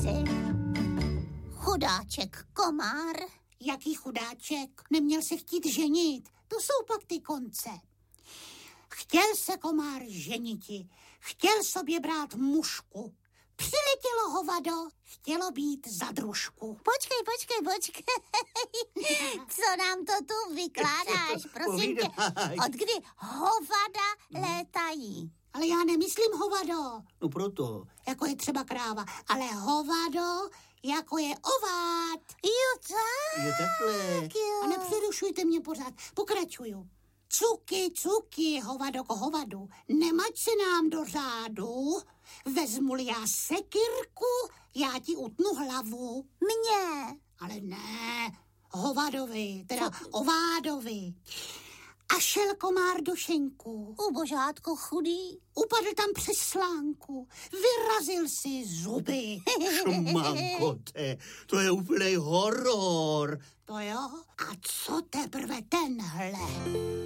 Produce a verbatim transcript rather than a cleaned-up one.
si. Chudáček komár. Jaký chudáček? Neměl se chtít ženit. To jsou pak ty konce. Chtěl se komár ženiti. Chtěl sobě brát mužku. Přiletělo hovado, chtělo být za družku. Počkej, počkej, počkej. Co nám to tu vykládáš? Prosím tě, od kdy hovada létají? Ale já nemyslím hovado. No proto. Jako je třeba kráva. Ale hovado, jako je ovád. Jo, tak. Je takhle. Jo. A nepřerušujte mě pořád. Pokračuju. Cuky, cuky, hovado ko hovadu. Nemať se nám do řádu. Vezmu-li já sekyrku, já ti utnu hlavu. Mně. Ale ne, hovadovi, teda ovádovi. A šel komár do šenku. U božátko chudý. Upadl tam přes slánku. Vyrazil si zuby. Šmankote, to je úplnej horor. To jo? A co teprve tenhle?